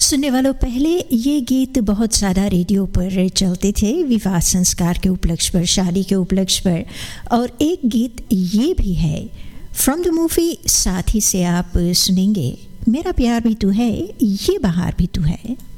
सुनने वालों, पहले ये गीत बहुत ज़्यादा रेडियो पर चलते थे विवाह संस्कार के उपलक्ष्य पर, शादी के उपलक्ष्य पर। और एक गीत ये भी है फ्रॉम द मूवी साथी से, आप सुनेंगे मेरा प्यार भी तू है, ये बहार भी तू है।